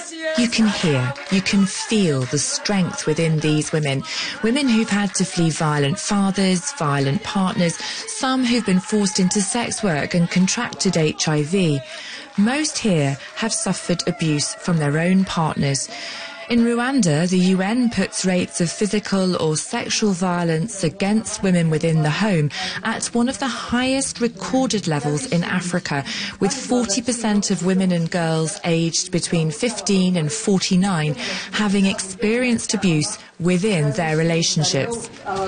You can hear, you can feel the strength within these women. Women who've had to flee violent fathers, violent partners, some who've been forced into sex work and contracted HIV. Most here have suffered abuse from their own partners. In Rwanda, the UN puts rates of physical or sexual violence against women within the home at one of the highest recorded levels in Africa, with 40% of women and girls aged between 15 and 49 having experienced abuse within their relationships.